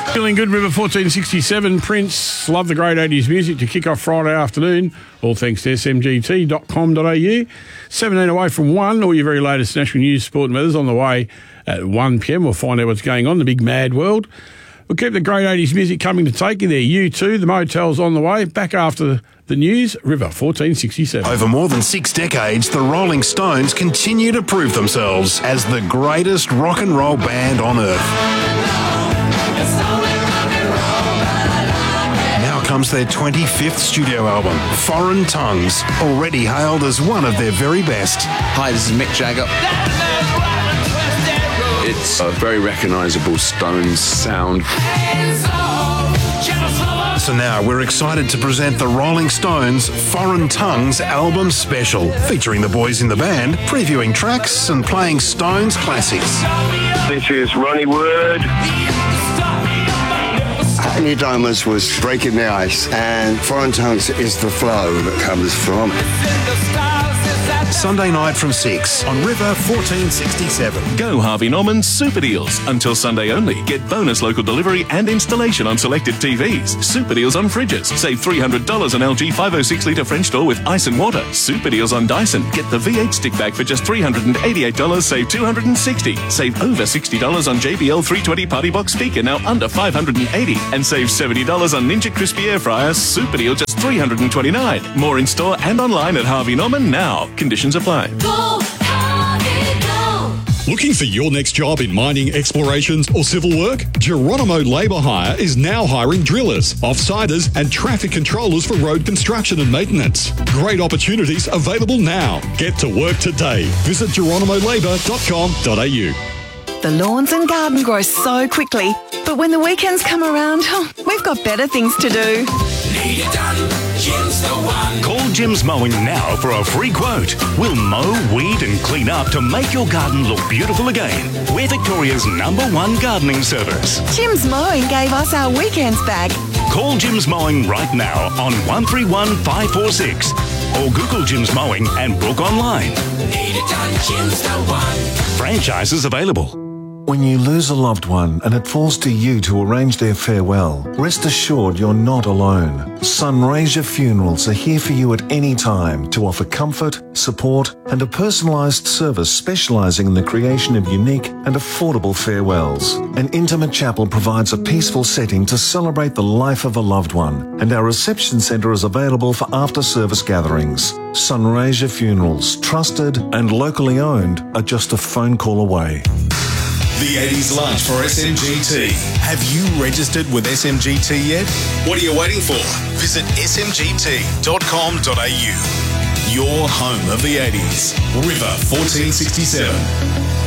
Feeling good, River 1467. Prince, love the great 80s music to kick off Friday afternoon. All thanks to smgt.com.au. 17 away from 1. All your very latest national news, sport and weather's on the way at 1 p.m. We'll find out what's going on in the big mad world. We'll keep the great 80s music coming to take you there. U2, the motel's on the way. Back after the news, River 1467. Over more than 6 decades, the Rolling Stones continue to prove themselves as the greatest rock and roll band on earth. Now comes their 25th studio album, Foreign Tongues, already hailed as one of their very best. Hi, this is Mick Jagger. It's a very recognisable Stones sound. So now we're excited to present the Rolling Stones Foreign Tongues album special, featuring the boys in the band, previewing tracks and playing Stones classics. This is Ronnie Wood. New Diamonds was breaking the ice, and Foreign Tongues is the flow that comes from it. Sunday night from 6 on River 1467. Go Harvey Norman Super Deals. Until Sunday only. Get bonus local delivery and installation on selected TVs. Super Deals on fridges. Save $300 on LG 506 litre French door with ice and water. Super Deals on Dyson. Get the V8 stick bag for just $388. Save $260. Save over $60 on JBL 320 Party Box speaker, now under $580. And save $70 on Ninja Crispy Air Fryer. Super Deal just $329. More in store and online at Harvey Norman now. Conditions apply. Go, Harvey, go. Looking for your next job in mining, explorations or civil work? Geronimo Labour Hire is now hiring drillers, off-siders and traffic controllers for road construction and maintenance. Great opportunities available now. Get to work today. Visit geronimolabour.com.au. The lawns and garden grow so quickly, but when the weekends come around, we've got better things to do. Need it done, Jim's the one. Call Jim's Mowing now for a free quote. We'll mow, weed and clean up to make your garden look beautiful again. We're Victoria's #1 gardening service. Jim's Mowing gave us our weekends back. Call Jim's Mowing right now on 131 546 or Google Jim's Mowing and book online. Need it done, Jim's the one. Franchises available. When you lose a loved one and it falls to you to arrange their farewell, rest assured you're not alone. Sunraysia Funerals are here for you at any time to offer comfort, support and a personalised service specialising in the creation of unique and affordable farewells. An intimate chapel provides a peaceful setting to celebrate the life of a loved one, and our reception centre is available for after-service gatherings. Sunraysia Funerals, trusted and locally owned, are just a phone call away. The 80s lunch for SMGT. Have you registered with SMGT yet? What are you waiting for? Visit smgt.com.au. Your home of the 80s. River 1467.